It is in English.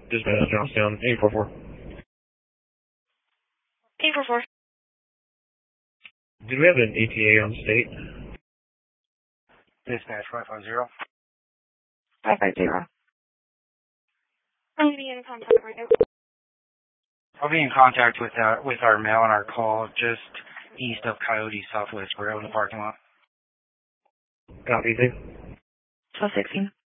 Dispatch Johnstown, 844. 844. Do we have an ETA on state? Dispatch 550. 550. I'm going to be in contact right now. I'll be in contact with our mail and our call just east of Coyote Southwest Grill in the parking lot. Copy, dude. 1216.